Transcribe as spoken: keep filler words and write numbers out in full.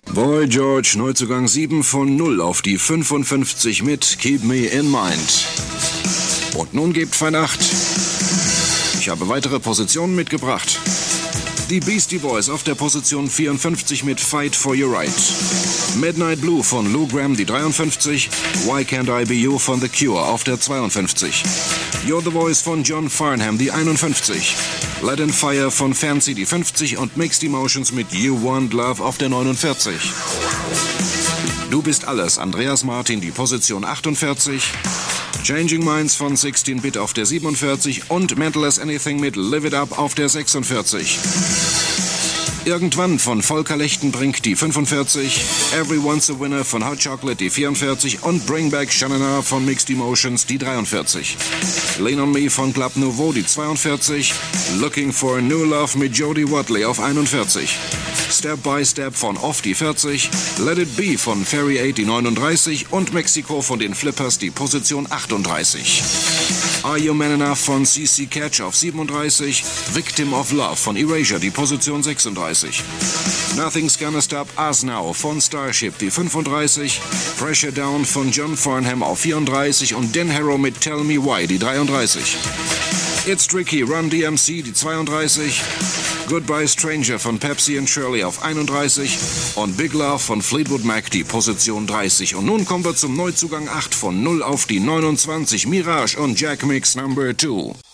Boy George, Neuzugang sieben von null auf die fünfundfünfzig mit Keep Me in Mind. Und nun gebt fein Acht. Ich habe weitere Positionen mitgebracht. Die Beastie Boys auf der Position vierundfünfzig mit Fight for Your Right. Midnight Blue von Lou Gramm, die dreiundfünfzig. Why Can't I Be You von The Cure auf der zweiundfünfzig. You're the Voice von John Farnham, die einundfünfzig. Let in Fire von Fancy, die fünfzig. Und Mixed Emotions mit You Want Love auf der neunundvierzig. Du bist alles, Andreas Martin, die Position achtundvierzig. Changing Minds von sechzehn Bit auf der siebenundvierzig und Mental as Anything mit Live It Up auf der sechsundvierzig. Irgendwann von Volker Lechtenbrink die fünfundvierzig, Everyone's a Winner von Hot Chocolate die vierundvierzig und Bring Back Shanana von Mixed Emotions die dreiundvierzig. Lean on Me von Club Nouveau die zweiundvierzig, Looking for a New Love mit Jodie Watley auf einundvierzig. Step by Step von Off die vierzig, Let It Be von Fairy Eight die neununddreißig und Mexiko von den Flippers die Position achtunddreißig. Are You Man Enough von C C Catch auf siebenunddreißig, Victim of Love von Erasure die Position sechsunddreißig. Nothing's Gonna Stop Us Now von Starship die fünfunddreißig, Pressure Down von John Farnham auf vierunddreißig und Dan Harrow mit Tell Me Why die dreiunddreißig. It's Tricky, Run D M C die zweiunddreißig, Goodbye Stranger von Pepsi and Shirley auf einunddreißig und Big Love von Fleetwood Mac die Position dreißig. Und nun kommen wir zum Neuzugang acht von null auf die neunundzwanzig, Mirage und Jack Mix Number zwei.